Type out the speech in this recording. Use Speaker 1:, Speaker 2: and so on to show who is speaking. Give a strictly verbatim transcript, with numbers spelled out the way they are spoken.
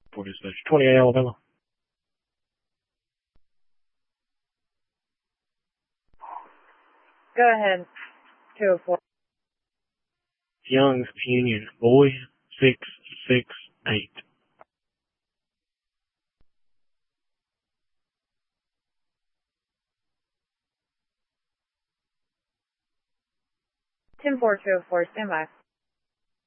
Speaker 1: For dispatch, twenty-eight Alabama.
Speaker 2: Go ahead. two oh four.
Speaker 1: Young's Union, boy, six six eight.
Speaker 2: ten four two oh four, stand by.